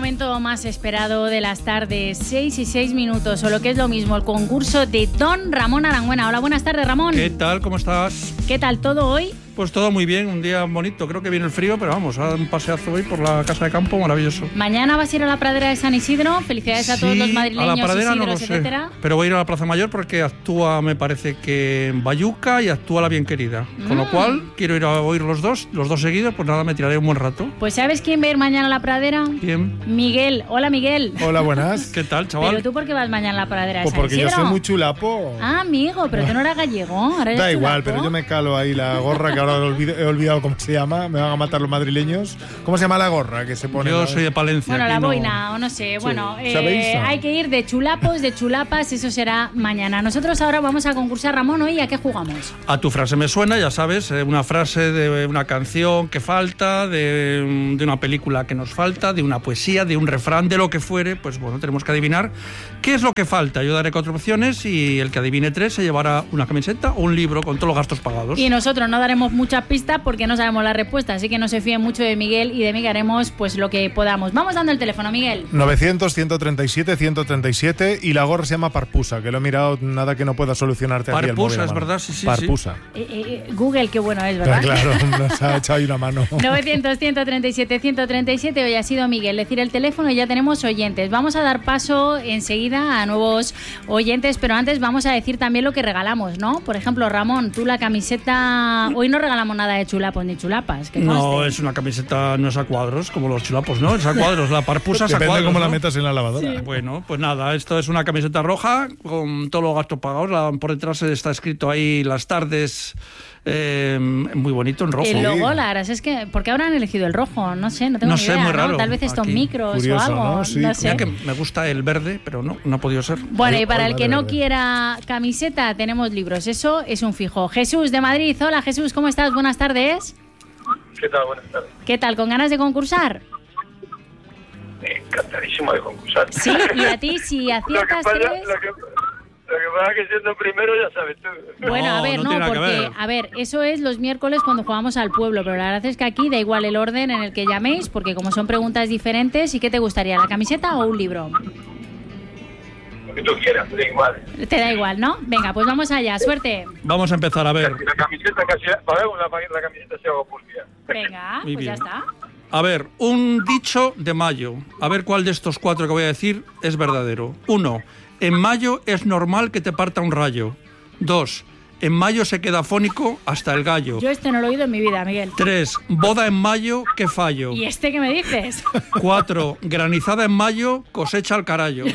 momento más esperado de las tardes, 6:06, o lo que es lo mismo, el concurso de Don Ramón Arangüena. Hola, buenas tardes, Ramón. ¿Qué tal? ¿Cómo estás? ¿Qué tal todo hoy? Pues todo muy bien, un día bonito. Creo que viene el frío, pero vamos, a dar un paseazo hoy por la casa de campo, maravilloso. Mañana vas a ir a la pradera de San Isidro. Felicidades a todos los madrileños, a la pradera Isidros, no lo sé, etcétera. pero voy a ir a la Plaza Mayor porque actúa, me parece que en Bayuca y actúa La Bien Querida. Con lo cual, quiero ir a oír los dos seguidos, pues nada, me tiraré un buen rato. Pues ¿sabes quién va a ir mañana a la pradera? ¿Quién? Miguel. Hola, Miguel. Hola, buenas. ¿Qué tal, chaval? ¿Pero tú por qué vas mañana a la pradera de Pues San porque Isidro? yo soy muy chulapo. Ah, amigo, pero tú no eras gallego. Ahora eres Da igual, chulapo. pero yo me calo ahí la gorra, que ahora he olvidado cómo se llama. Me van a matar los madrileños. ¿Cómo se llama la gorra que se pone? Yo soy de Palencia. Bueno, la aquí no- boina, o no sé. Bueno, ¿Sabéis? hay que ir de chulapos, de chulapas, eso será mañana. Nosotros ahora vamos a concursar, Ramón, hoy ¿a qué jugamos? A tu frase me suena, ya sabes, una frase de una canción que falta, de una película que nos falta, de una poesía, de un refrán, de lo que fuere. Pues bueno, tenemos que adivinar qué es lo que falta. Yo daré 4 opciones y el que adivine 3 se llevará una camiseta o un libro con todos los gastos pagados. Y nosotros no daremos muchas pistas porque no sabemos la respuesta, así que no se fíen mucho de Miguel y de mí, que haremos pues lo que podamos. Vamos dando el teléfono, Miguel. 900-137-137 y la gorra se llama Parpusa, que lo he mirado, nada que no pueda solucionarte aquí el Parpusa, móvil, es mano. verdad, sí. Parpusa. Google, qué bueno es, ¿verdad? Claro, nos ha echado ahí una mano. 900-137-137, hoy ha sido Miguel decir el teléfono y ya tenemos oyentes. Vamos a dar paso enseguida a nuevos oyentes, pero antes vamos a decir también lo que regalamos, ¿no? Por ejemplo, Ramón, tú la camiseta... Hoy no regalamos nada de chulapos ni chulapas. Que No, conste. es una camiseta, no es a cuadros, como los chulapos, ¿no? Es a cuadros, la Parpusa es a Depende cuadros, de cómo ¿no? la metas en la lavadora. Sí. Bueno, pues nada, esto es una camiseta roja con todos los gastos pagados. Por detrás está escrito ahí Las Tardes, muy bonito, en rojo. El logo, la verdad es que... ¿Por qué habrán elegido el rojo? No sé, no tengo No ni sé, idea, muy ¿no? raro. Tal vez estos Aquí. micros Curioso, o algo, ¿no? Sí, no sé. Mira que me gusta el verde, pero no ha podido ser. Bueno, y para Hoy el que vale no verde. quiera camiseta, tenemos libros. Eso es un fijo. Jesús, de Madrid. Hola, Jesús, ¿cómo estás? Buenas tardes. ¿Qué tal? Buenas tardes. ¿Qué tal? ¿Con ganas de concursar? Encantadísimo de concursar. Sí, y a ti, si Lo que aciertas pasa, tres... lo que pasa es que siendo primero ya sabes tú. Bueno, No, a ver, no no, tiene nada que porque, ver. a ver, eso es los miércoles cuando jugamos al pueblo, pero la verdad es que aquí da igual el orden en el que llaméis, porque como son preguntas diferentes, ¿y qué te gustaría, la camiseta o un libro? Lo que tú quieras, da igual. Te da igual, ¿no? Venga, pues vamos allá, suerte. Vamos a empezar a ver. La camiseta casi... Para ver, la camiseta se hago pulvia. Venga, Muy pues ya bien. está. A ver, un dicho de mayo. A ver cuál de estos 4 que voy a decir es verdadero. 1. En mayo es normal que te parta un rayo. 2. En mayo se queda afónico hasta el gallo. Yo este no lo he oído en mi vida, Miguel. 3. Boda en mayo, qué fallo. ¿Y este qué me dices? 4. Granizada en mayo, cosecha al carallo.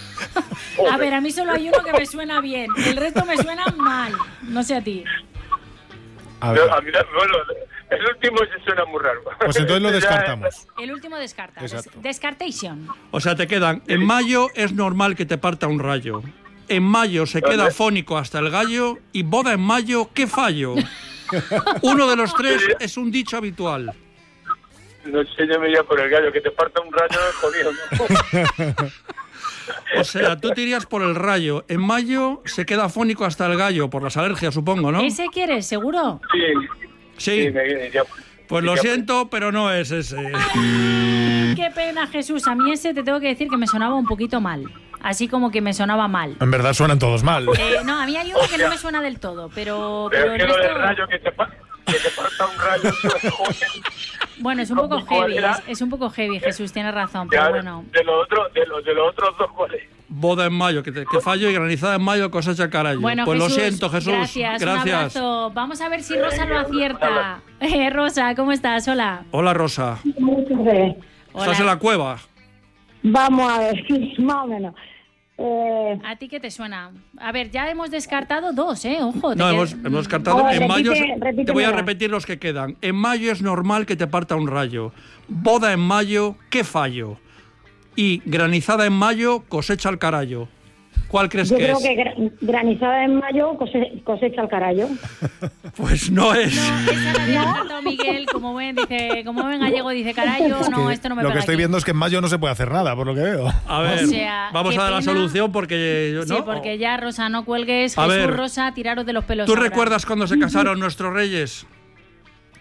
A ver, a mí solo hay uno que me suena bien, el resto me suena mal. No sé a ti. A ver, A mí, bueno, el último se suena muy raro. pues entonces lo Ya- descartamos. El último descarta. Exacto. Descartation. O sea, te quedan, en mayo es normal que te parta un rayo. En mayo se queda afónico hasta el gallo. Y boda en mayo, qué fallo. Uno de los 3 es un dicho habitual. No sé, yo me iría por el gallo, que te parta un rayo jodido, ¿no? O sea, tú te irías por el rayo. En mayo se queda afónico hasta el gallo, por las alergias, supongo, ¿no? ¿Ese quieres, seguro? Sí, Sí. me iría. Pues lo iría por- siento, pero no es ese. Qué pena, Jesús. A mí ese te tengo que decir que me sonaba un poquito mal. Así como que me sonaba mal. En verdad suenan todos mal. No, a mí hay uno que no me suena del todo, pero Pero el es que lo del resto... rayo, que te parta un rayo, joder. Bueno, es un poco ¿Cuál heavy, era? es un poco heavy, Jesús, tienes razón, Ya, pero bueno. de los otros dos, ¿cuál es? Boda en mayo, que fallo, y granizada en mayo, cosecha al carallo. Bueno, pues Jesús, lo siento, Jesús. Gracias, un abrazo. Vamos a ver si Rosa lo acierta. Rosa, ¿cómo estás? Hola. Hola, Rosa. Hola. ¿Estás en la cueva? Vamos a ver, sí, más o menos. ¿A ti qué te suena? A ver, ya hemos descartado 2, ¿eh? Ojo. No, te hemos qued- descartado. A ver, En mayo, repite, te voy a repítemela. repetir los que quedan. En mayo es normal que te parta un rayo. Boda en mayo, qué fallo. Y granizada en mayo, cosecha al carallo. ¿Cuál crees Yo que creo es? que granizada en mayo cosecha el carallo. Pues no es. No, esa la había descartado Miguel, como buen gallego dice, carallo, no, esto no me Lo pega que estoy aquí. viendo es que en mayo no se puede hacer nada, por lo que veo. A ver, O sea, vamos qué a dar la pena. solución porque... Sí, ¿no? porque ya, Rosa, no cuelgues. A Jesús, ver, Rosa, tiraros de los pelos ¿Tú ahora. recuerdas cuando se casaron nuestros reyes?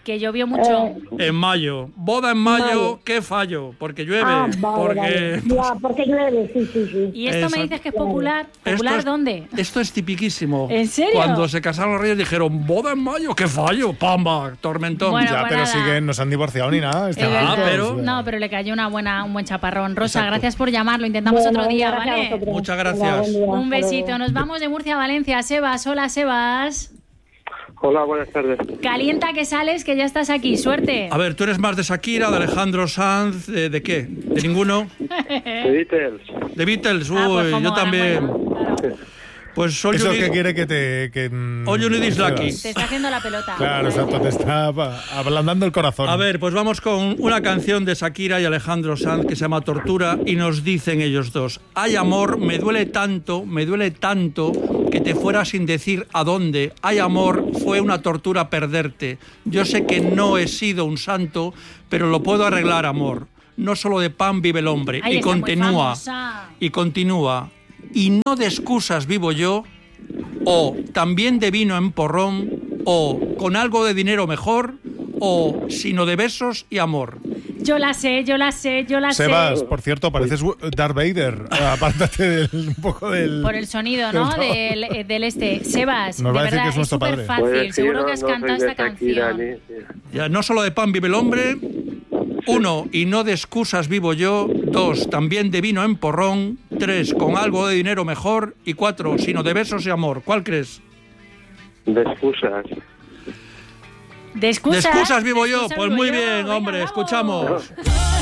Que llovió mucho. En mayo. Boda en mayo, qué fallo. Porque llueve. Vale. Ya, porque llueve, sí. ¿Y esto me dices que es popular? ¿Popular dónde? Esto es tipiquísimo. ¿En serio? Cuando se casaron los reyes dijeron, boda en mayo, qué fallo. Pamba, tormentón. Bueno, Ya, pues pero nada. siguen, no se han divorciado ni nada. No, pero le cayó un buen chaparrón. Rosa, Exacto. gracias por llamar. Lo intentamos otro día, gracias a ¿vale? vosotros. Muchas gracias. Venga, buen día. Un Hasta besito. luego. Nos vamos de Murcia a Valencia. Sebas, hola Sebas. Hola, buenas tardes. Calienta que sales, que ya estás aquí. Suerte. A ver, ¿tú eres más de Shakira, de Alejandro Sanz, de qué? ¿De ninguno? The Beatles. ¿De Beatles? Uy, Pues como yo ahora, también. bueno, claro. Pues all Eso you es que need- quiere que te... all you need is lucky. Te está haciendo la pelota. Claro, exacto, te está ablandando el corazón. A ver, pues vamos con una canción de Shakira y Alejandro Sanz que se llama Tortura y nos dicen ellos dos: ay amor, me duele tanto que te fuera sin decir a dónde. Ay amor, fue una tortura perderte. Yo sé que no he sido un santo, pero lo puedo arreglar, amor. No solo de pan vive el hombre. Ay, Y está muy continúa, famosa. y no de excusas vivo yo, o también de vino en porrón, o con algo de dinero mejor, o sino de besos y amor. Yo la sé. Sebas, por cierto, pareces Darth Vader. Apártate un poco del... Por el sonido, ¿no? Del este. Sebas, Nos de va a decir verdad, que es es nuestro súper padre. fácil. Pues, Seguro yo que has no cantado soy de esta Shakira, canción. Ya, no solo de pan vive el hombre, 1, y no de excusas vivo yo, 2, también de vino en porrón, 3, con algo de dinero mejor, y 4, sino de besos y amor. ¿Cuál crees? De excusas. ¿De excusas? De excusas vivo ¿De yo. excusas Pues vivo muy yo? bien, Venga, hombre, vamos. escuchamos.